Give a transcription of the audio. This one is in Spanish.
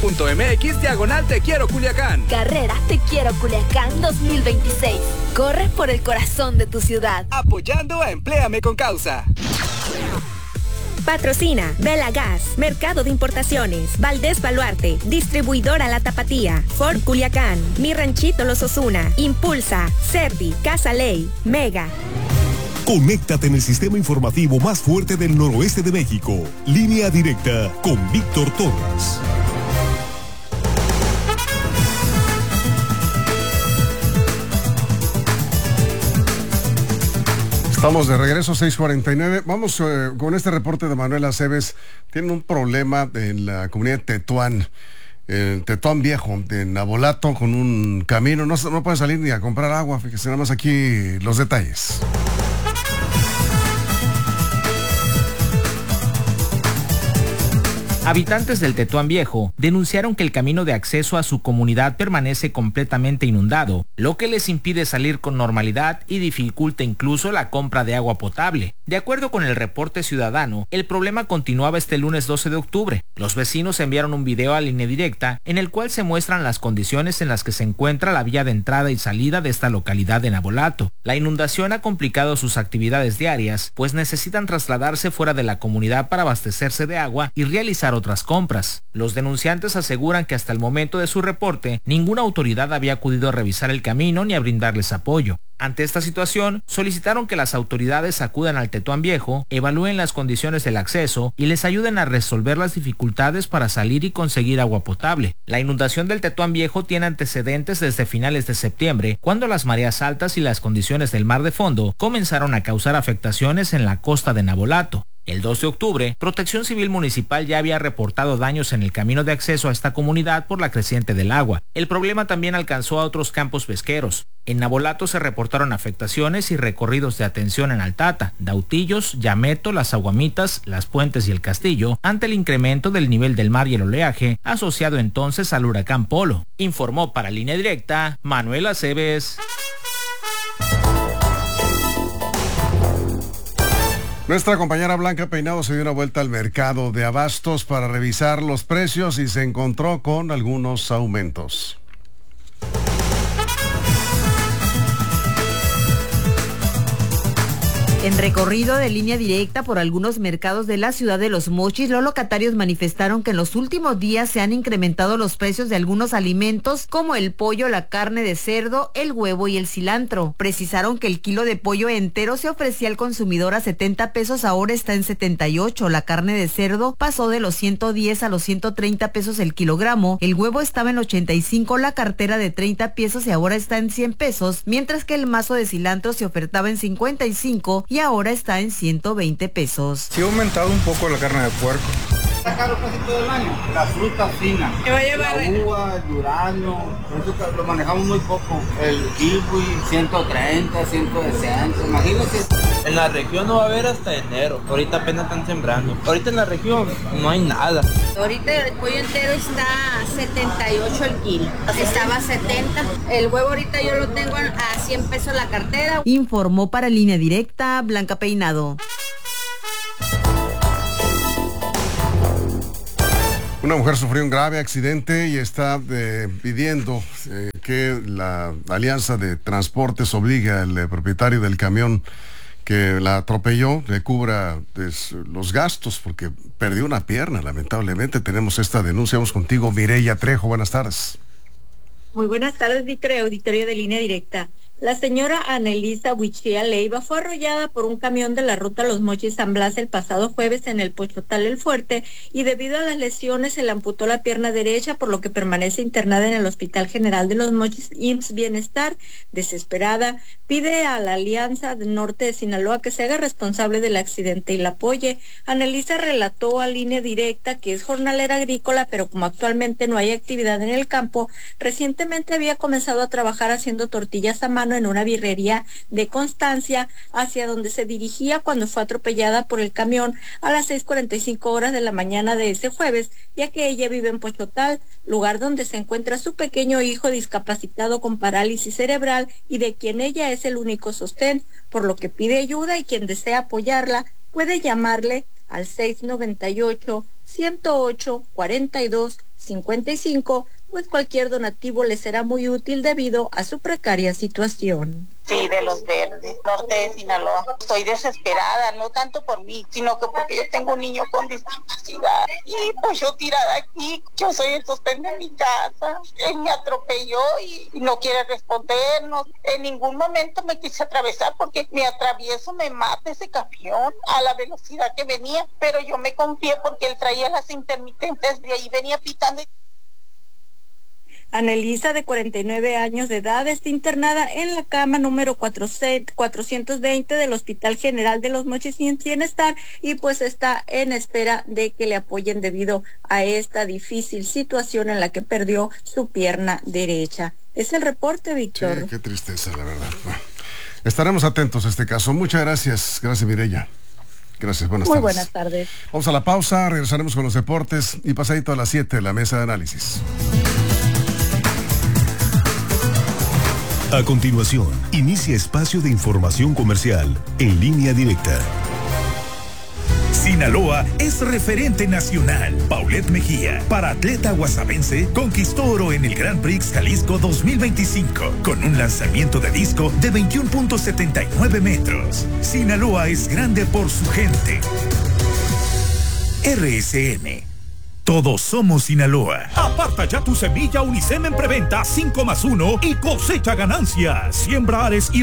.mx Te Quiero Culiacán. Carrera Te Quiero Culiacán 2026. Corre por el corazón de tu ciudad. Apoyando a Empléame con Causa. Patrocina Vela Gas, Mercado de Importaciones, Valdés Baluarte, Distribuidora La Tapatía, Ford Culiacán, Mi Ranchito Los Osuna, Impulsa, Cerdi, Casa Ley, Mega. Conéctate en el sistema informativo más fuerte del noroeste de México. Línea Directa con Víctor Torres. Estamos de regreso, 6:49. Vamos con este reporte de Manuel Aceves. Tienen un problema en la comunidad de Tetuán, Tetuán Viejo, de Navolato, con un camino. No pueden salir ni a comprar agua. Fíjense nada más aquí los detalles. Habitantes del Tetuán Viejo denunciaron que el camino de acceso a su comunidad permanece completamente inundado, lo que les impide salir con normalidad y dificulta incluso la compra de agua potable. De acuerdo con el reporte ciudadano, el problema continuaba este lunes 12 de octubre. Los vecinos enviaron un video a Línea Directa en el cual se muestran las condiciones en las que se encuentra la vía de entrada y salida de esta localidad de Navolato. La inundación ha complicado sus actividades diarias, pues necesitan trasladarse fuera de la comunidad para abastecerse de agua y realizar otras compras. Los denunciantes aseguran que hasta el momento de su reporte, ninguna autoridad había acudido a revisar el camino ni a brindarles apoyo. Ante esta situación, solicitaron que las autoridades acudan al Tetuán Viejo, evalúen las condiciones del acceso y les ayuden a resolver las dificultades para salir y conseguir agua potable. La inundación del Tetuán Viejo tiene antecedentes desde finales de septiembre, cuando las mareas altas y las condiciones del mar de fondo comenzaron a causar afectaciones en la costa de Navolato. El 2 de octubre, Protección Civil Municipal ya había reportado daños en el camino de acceso a esta comunidad por la creciente del agua. El problema también alcanzó a otros campos pesqueros. En Navolato se reportaron afectaciones y recorridos de atención en Altata, Dautillos, Yameto, Las Aguamitas, Las Puentes y El Castillo, ante el incremento del nivel del mar y el oleaje, asociado entonces al huracán Polo. Informó para Línea Directa, Manuel Aceves. Nuestra compañera Blanca Peinado se dio una vuelta al mercado de abastos para revisar los precios y se encontró con algunos aumentos. En recorrido de Línea Directa por algunos mercados de la ciudad de Los Mochis, los locatarios manifestaron que en los últimos días se han incrementado los precios de algunos alimentos como el pollo, la carne de cerdo, el huevo y el cilantro. Precisaron que el kilo de pollo entero se ofrecía al consumidor a 70 pesos, ahora está en 78. La carne de cerdo pasó de los 110 a los 130 pesos el kilogramo. El huevo estaba en 85, la cartera de 30 pesos y ahora está en 100 pesos, mientras que el mazo de cilantro se ofertaba en 55 y ahora está en 120 pesos. Sí ha aumentado un poco la carne de puerco. Está caro casi todo el año. La fruta fina, la uva, el durazno, eso lo manejamos muy poco. El kiwi, 130, 160, imagínate. En la región no va a haber hasta enero. Ahorita apenas están sembrando. Ahorita en la región no hay nada. Ahorita el pollo entero está a 78 el kilo. Estaba a 70. El huevo ahorita yo lo tengo a 100 pesos la cartera. Informó para Línea Directa Blanca Peinado. Una mujer sufrió un grave accidente y está pidiendo que la Alianza de Transportes obligue al propietario del camión que la atropelló, le cubra los gastos porque perdió una pierna, lamentablemente. Tenemos esta denuncia. Vamos contigo, Mireya Trejo. Buenas tardes. Muy buenas tardes, Víctor, auditorio de Línea Directa. La señora Anelisa Huichía Leiva fue arrollada por un camión de la ruta Los Mochis-San Blas el pasado jueves en el Pochotal El Fuerte y debido a las lesiones se le amputó la pierna derecha, por lo que permanece internada en el Hospital General de Los Mochis IMSS Bienestar. Desesperada, pide a la Alianza del Norte de Sinaloa que se haga responsable del accidente y la apoye. Anelisa relató a Línea Directa que es jornalera agrícola, pero como actualmente no hay actividad en el campo, recientemente había comenzado a trabajar haciendo tortillas a mano en una birrería de Constancia, hacia donde se dirigía cuando fue atropellada por el camión a las 6:45 horas de la mañana de ese jueves, ya que ella vive en Pochotal, lugar donde se encuentra su pequeño hijo discapacitado con parálisis cerebral y de quien ella es el único sostén, por lo que pide ayuda y quien desea apoyarla puede llamarle al 698-108-42 55, pues cualquier donativo le será muy útil debido a su precaria situación. Sí, de Los Verdes, norte de Sinaloa. Estoy desesperada, no tanto por mí, sino que porque yo tengo un niño con discapacidad y pues yo tirada aquí, yo soy el sostén de mi casa. Él me atropelló y no quiere respondernos. En ningún momento me quise atravesar porque me atravieso, me mata ese camión a la velocidad que venía, pero yo me confié porque él traía las intermitentes, de ahí venía pitando. Anelisa, de 49 años de edad, está internada en la cama número 420 del Hospital General de Los Mochis y en Bienestar, y pues está en espera de que le apoyen debido a esta difícil situación en la que perdió su pierna derecha. Es el reporte, Víctor. Sí, qué tristeza, la verdad. Bueno, estaremos atentos a este caso. Muchas gracias. Gracias, Mireya. Gracias, buenas tardes. Muy buenas tardes. Vamos a la pausa, regresaremos con los deportes y pasadito a las 7 de la mesa de análisis. A continuación, inicia espacio de información comercial en Línea Directa. Sinaloa es referente nacional. Paulette Mejía, paratleta guasavense, conquistó oro en el Grand Prix Jalisco 2025 con un lanzamiento de disco de 21.79 metros. Sinaloa es grande por su gente. RSN. Todos somos Sinaloa. Aparta ya tu semilla Unicem en preventa 5+1 y cosecha ganancias. Siembra Ares y